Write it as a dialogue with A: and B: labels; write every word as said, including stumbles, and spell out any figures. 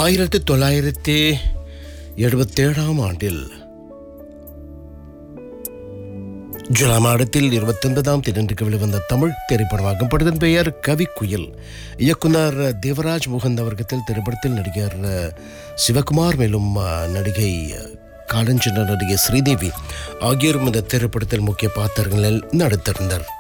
A: ஆயிரத்தி தொள்ளாயிரத்தி எழுபத்தேழாம் ஆண்டில் ஜூலை மாதத்தில் இருபத்தி ஒன்பதாம் தேதிக்கு வெளிவந்த தமிழ் திரைப்படமாகும். படத்தின் பெயர் கவிக்குயில். இயக்குனர் தேவராஜ் மோகன் அவர்கள் திரைப்படத்தில் நடிகர் சிவகுமார் மேலும் நடிகை காலஞ்சென்ற நடிகை ஸ்ரீதேவி ஆகியோரும் இந்த திரைப்படத்தில் முக்கிய பாத்திரங்களில் நடித்திருந்தனர்.